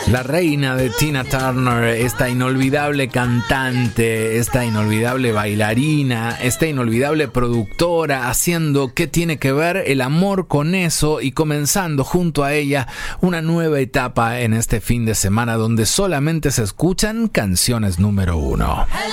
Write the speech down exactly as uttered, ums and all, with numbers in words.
La reina de Tina Turner, esta inolvidable cantante, esta inolvidable bailarina, esta inolvidable productora, haciendo ¿Qué tiene que ver el amor con eso? Y comenzando junto a ella una nueva etapa en este fin de semana donde solamente se escuchan canciones número uno.